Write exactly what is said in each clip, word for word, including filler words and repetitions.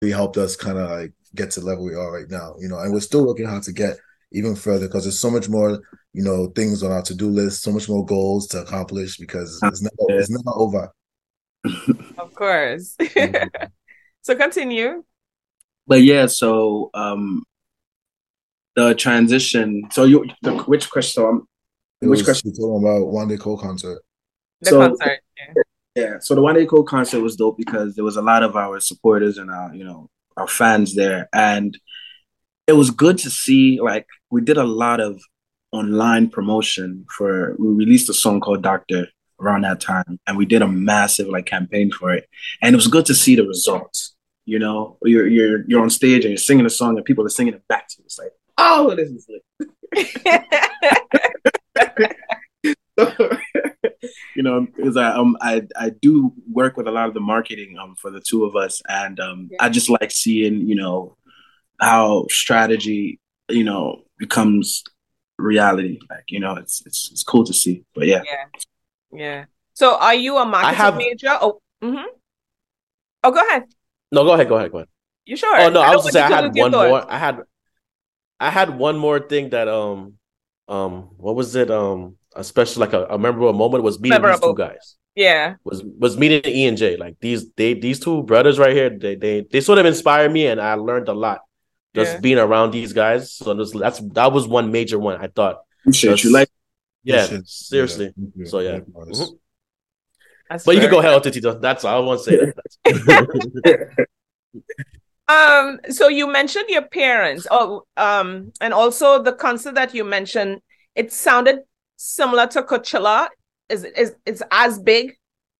helped us kind of like get to the level we are right now, you know, and we're still working hard to get even further because there's so much more, you know, things on our to-do list, so much more goals to accomplish because it's never Yeah. it's never over. Of course. Mhm. So continue. But yeah, so um the transition. So you, the, which question? So um, It which was question? we talking about one day Cole concert. The So concert. Yeah. yeah, so the One Day Cold concert was dope because there was a lot of our supporters and our, you know, our fans there, and it was good to see. Like we did a lot of online promotion for. We released a song called Doctor around that time, and we did a massive like campaign for it, and it was good to see the results. You know, you're you're you're on stage and you're singing a song, and people are singing it back to you. It's like, oh, this is lit. You know, because I um I I do work with a lot of the marketing um for the two of us, and um Yeah. I just like seeing, you know, how strategy, you know, becomes reality. Like, you know, it's it's it's cool to see. But yeah. Yeah. Yeah. So are you a I marketing have major? Oh, mm-hmm. Oh, go ahead. no. Go ahead. Go ahead. Go ahead. You sure? Oh no, I I don't was to want say you I to had lose your one thoughts. more. I had I had one more thing that um um what was it um especially like a, a memorable moment was meeting these two Memorable. guys. Yeah. Was was meeting E and J. Like these they these two brothers right here. They they they sort of inspired me, and I learned a lot Yeah. just being around these guys. So this, that's that was one major one I thought. Appreciate you. Like, Just For yeah, sure. Yeah. seriously. Thank you. So yeah. Likewise. Mhm. That's But you can very go ahead, Otitito. That's all I want to say. That. um, so you mentioned your parents. Oh, um, and also the concert that you mentioned, it sounded similar to Coachella. Is is it's as big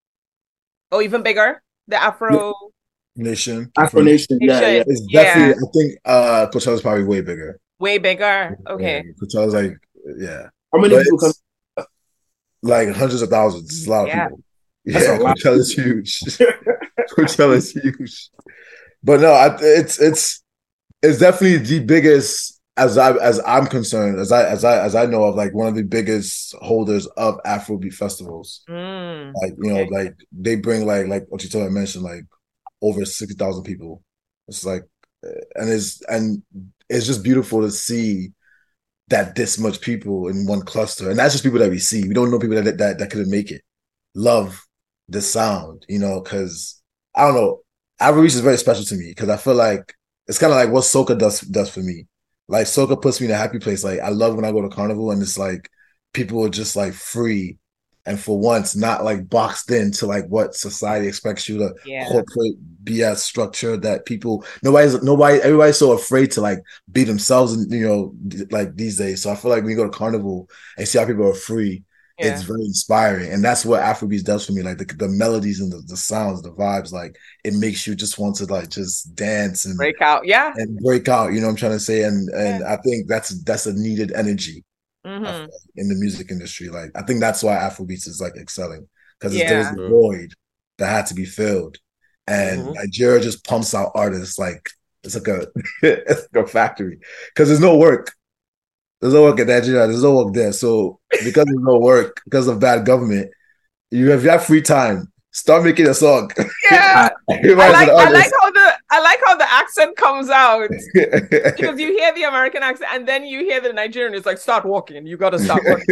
or even bigger? The Afro Nation. Afro Nation, yeah, yeah. Nation. It's definitely, Yeah. I think uh Coachella's probably way bigger. Way bigger. Yeah, Okay. Coachella's like, yeah. How many But people come? it's like hundreds of thousands. It's a lot of Yeah. people. That's a Yeah, lot. Coachella's huge. Coachella's huge. But no, I, it's it's it's definitely the biggest as I as I'm concerned, as I as I as I know of, like one of the biggest holders of Afrobeat festivals. Mm, Like, you know, okay. like they bring like like what you told I mentioned, like over sixty thousand people. It's like uh, and it's and it's just beautiful to see that this much people in one cluster. And that's just people that we see. We don't know people that that, that couldn't make it. Love the sound, you know, because I don't know. Afrobeat is very special to me because I feel like it's kind of like what soca does does for me. Like soca puts me in a happy place. Like I love when I go to carnival and it's like people are just like free and for once not like boxed into like what society expects you to Yeah. corporate B S structure that people nobody's nobody everybody's so afraid to like be themselves and you know like these days. So I feel like when you go to carnival and see how people are free, it's Yeah. very inspiring. And that's what Afrobeats does for me. Like the, the melodies and the, the sounds, the vibes, like it makes you just want to like just dance and Break out. Yeah. and break out, you know what I'm trying to say? And Yeah. and I think that's that's a needed energy I feel Mm-hmm. like, in the music industry. Like I think that's why Afrobeats is like excelling. Because there was Yeah. a Mhm. void that had to be filled. And Mhm. Nigeria just pumps out artists like it's like a it's like a factory. Because there's no work. There's no work in Nigeria. There's no work there. So because there's no work, because of bad government, you have, you have free time. Start making a song. Yeah. I Everybody's an like I like artist. how the I like how the accent comes out because you hear the American accent and then you hear the Nigerian. It's like start walking. You got to start walking.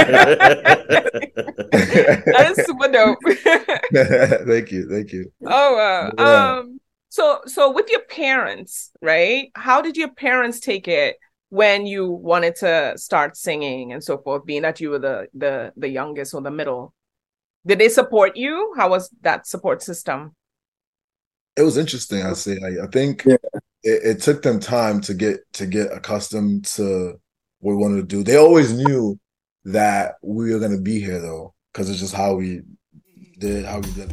That is super dope. Thank you, thank you. Oh, uh, Yeah, um, so so with your parents, right? How did your parents take it when you wanted to start singing and so forth, being that you were the the the youngest or the middle? Did they support you? How was that support system? it was interesting. I say, like, I think Yeah. it, it took them time to get to get accustomed to what we wanted to do. They always knew that we were gonna be here though, because it's just how we did how we did